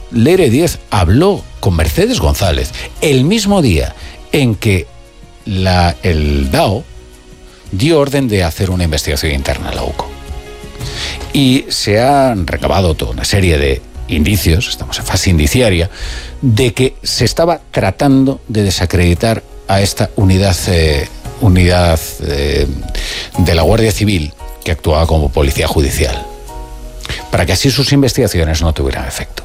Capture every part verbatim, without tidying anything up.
Leire Díez habló con Mercedes González el mismo día en que la, el D A O dio orden de hacer una investigación interna a la U C O. Y se han recabado toda una serie de indicios, estamos en fase indiciaria, de que se estaba tratando de desacreditar a esta unidad, eh, unidad eh, de la Guardia Civil que actuaba como policía judicial, para que así sus investigaciones no tuvieran efecto.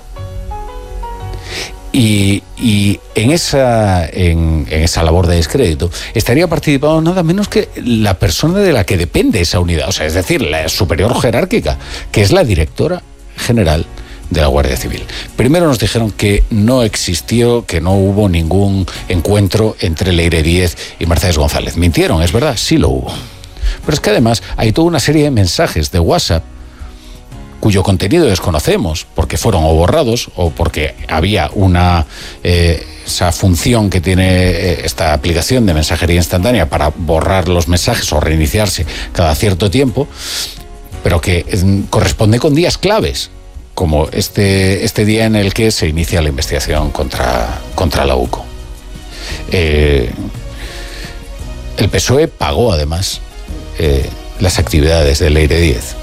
Y, y en, esa, en, en esa labor de descrédito estaría participando nada menos que la persona de la que depende esa unidad, o sea, es decir, la superior jerárquica, que es la directora general de la Guardia Civil. Primero nos dijeron que no existió, que no hubo ningún encuentro entre Leire Díez y Mercedes González. Mintieron, es verdad, sí lo hubo. Pero es que además hay toda una serie de mensajes de WhatsApp cuyo contenido desconocemos, porque fueron o borrados o porque había una eh, esa función que tiene eh, esta aplicación de mensajería instantánea para borrar los mensajes o reiniciarse cada cierto tiempo, pero que eh, corresponde con días claves, como este, este día en el que se inicia la investigación contra, contra la U C O. Eh, el P S O E pagó además eh, las actividades de Leire Díez.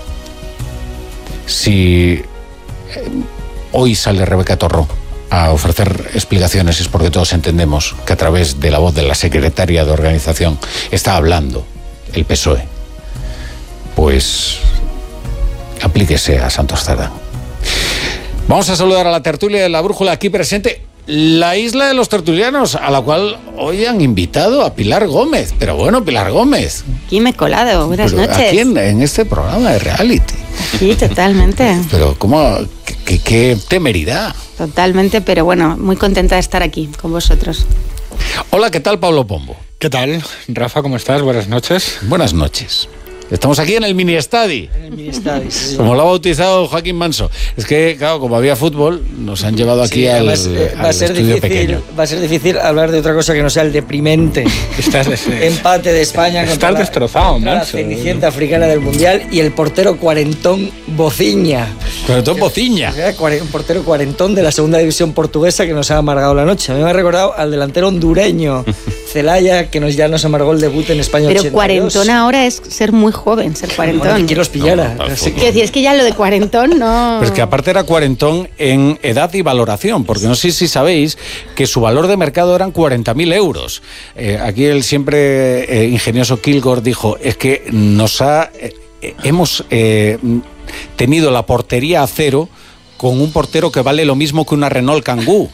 Si eh, hoy sale Rebeca Torró a ofrecer explicaciones es porque todos entendemos que a través de la voz de la secretaria de organización está hablando el P S O E. Pues aplíquese a Santos Cerdán. Vamos a saludar a la tertulia de la Brújula aquí presente, la isla de los tertulianos, a la cual hoy han invitado a Pilar Gómez. Pero bueno, Pilar Gómez. Aquí me he colado, buenas Pero noches. aquí en, en este programa de reality. Sí, totalmente. Pero cómo, qué, qué, qué temeridad. Totalmente, pero bueno, muy contenta de estar aquí con vosotros. Hola, ¿qué tal, Pablo Pombo? ¿Qué tal, Rafa? ¿Cómo estás? Buenas noches. Buenas noches. Estamos aquí en el mini estadi. En el mini estadi, sí. Como lo ha bautizado Joaquín Manso. Es que, claro, como había fútbol, nos han llevado aquí Sí, al, además, eh, al va a ser estudio difícil, pequeño. Va a ser difícil hablar de otra cosa que no sea el deprimente Estás, empate de España contra estás la, destrozado, contra la Manso. cenicienta africana del Mundial y el portero cuarentón Bociña. Cuarentón Bociña. O sea, cuare- un portero cuarentón de la segunda división portuguesa que nos ha amargado la noche. A mí me ha recordado al delantero hondureño Celaya, que nos, ya nos amargó el debut en España Pero ochenta y dos. cuarentón ahora es ser muy joven, ser cuarentón. Bueno, ¿quién los pillara? No, no, Así que- Quiero decir, es que ya lo de cuarentón no... Pero es que aparte era cuarentón en edad y valoración, porque no sé si sabéis que su valor de mercado eran cuarenta mil euros. Eh, aquí el siempre eh, ingenioso Kilgore dijo, es que nos ha... Eh, eh, hemos eh, tenido la portería a cero con un portero que vale lo mismo que una Renault Kangoo.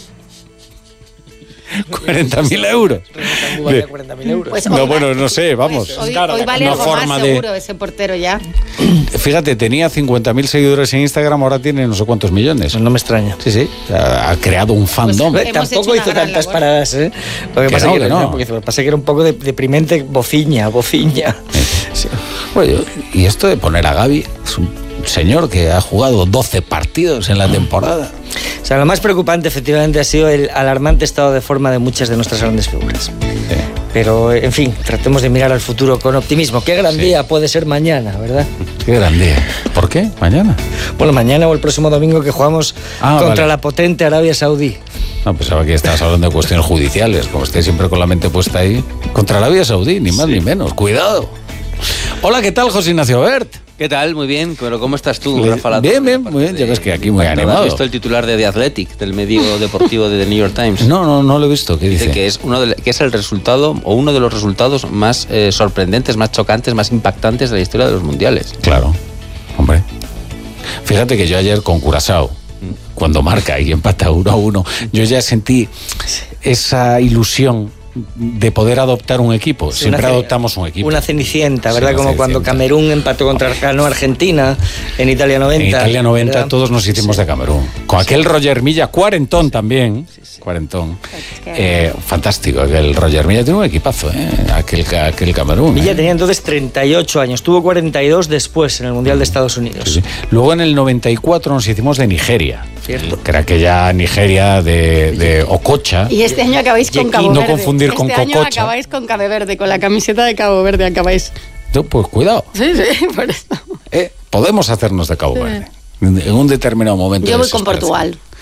cuarenta mil euros. Valía cuarenta mil euros. Pues No, hoy bueno, va- no sé, vamos. Pues hoy, Claro, hoy vale una algo forma más de- seguro ese portero ya. Fíjate, tenía cincuenta mil seguidores en Instagram, ahora tiene no sé cuántos millones. Pues no me extraña. Sí, sí. O sea, ha creado un fandom. Pues, Eh, Hemos hecho Tampoco una hizo gran tantas labor. paradas, ¿eh? Lo que, Que pasa no, que, que no. porque pasa que era un poco de- deprimente, bociña, bociña. Sí. Bueno, y esto de poner a Gavi, es un señor que ha jugado doce partidos en la temporada. O sea, lo más preocupante efectivamente ha sido el alarmante estado de forma de muchas de nuestras grandes figuras. Pero, en fin, tratemos de mirar al futuro con optimismo. Qué gran Sí. día puede ser mañana, ¿verdad? Qué gran día. ¿Por qué? ¿Mañana? Bueno, mañana o el próximo domingo que jugamos Ah, contra vale. la potente Arabia Saudí. No, pensaba que estabas hablando de cuestiones judiciales, como esté siempre con la mente puesta ahí. Contra la Arabia Saudí, ni más ni menos. Cuidado. Hola, ¿qué tal, José Ignacio Bert? ¿Qué tal? Muy bien. Pero ¿cómo estás tú, Le- Rafa? La bien, Torre, bien, aparte muy bien. Ya de- ves que aquí muy ¿No animado. ¿Has visto el titular de The Athletic, del medio deportivo de The New York Times? No, no, no lo he visto. ¿Qué dice? Dice que es, uno de, que es el resultado, o uno de los resultados más eh, sorprendentes, más chocantes, más impactantes de la historia de los mundiales. Claro, hombre. Fíjate que yo ayer con Curazao, cuando marca y empata uno a uno, yo ya sentí esa ilusión de poder adoptar un equipo. Sí, Siempre una ce- adoptamos un equipo. Una cenicienta, Sí, ¿verdad? una Como cuando cenicienta. Camerún empató contra ganó Argentina en Italia noventa. En Italia noventa ¿verdad? todos nos hicimos de Camerún. Con aquel Roger Milla, cuarentón también. Cuarentón. Eh, fantástico, aquel Roger Milla tiene un equipazo, ¿eh? Aquel, aquel Camerún. Villa ¿eh? tenía entonces treinta y ocho años, tuvo cuarenta y dos después en el Mundial de Estados Unidos. Sí, sí. Luego en el noventa y cuatro nos hicimos de Nigeria. Cierto. Que era aquella Nigeria de, de Okocha. Y este año acabáis con Yekin, Cabo no Verde. confundir con Este año Cococha. acabáis con Cabo Verde, con la camiseta de Cabo Verde acabáis. No, pues cuidado. Sí, sí, por eso. Eh, podemos hacernos de Cabo Verde. En un determinado momento. Yo de voy con desesperación. Portugal.